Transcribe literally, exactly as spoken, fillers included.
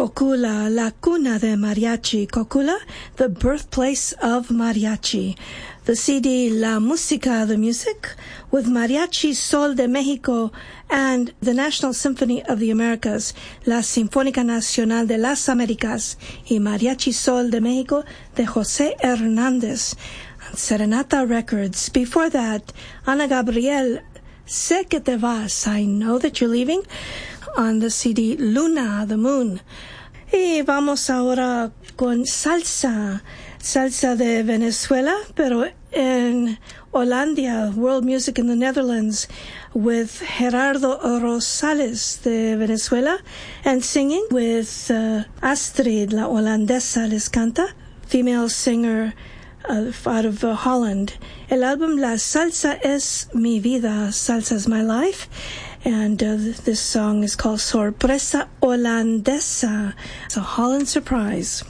Cocula, la cuna de mariachi. Cocula, the birthplace of mariachi. The C D La Música, the music, with Mariachi Sol de Mexico and the National Symphony of the Americas, La Sinfónica Nacional de las Américas, y Mariachi Sol de Mexico de José Hernández, on Serenata Records. Before that, Ana Gabriel, Sé que te vas, I know that you're leaving, on the C D Luna, the Moon. Y vamos ahora con salsa, salsa de Venezuela, pero en Hollandia, World Music in the Netherlands, with Gerardo Rosales de Venezuela, and singing with uh, Astrid, la holandesa, les canta, female singer uh, out of uh, Holland. El álbum La Salsa es mi vida, Salsa is my life. And uh, this song is called Sorpresa Holandesa. It's a Holland surprise.